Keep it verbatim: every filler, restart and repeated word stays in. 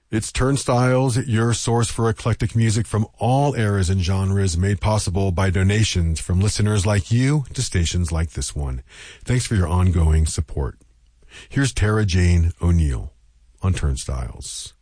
It's Turnstiles, your source for eclectic music from all eras and genres, made possible by donations from listeners like you to stations like this one. Thanks for your ongoing support. Here's Tara Jane O'Neill on Turnstiles.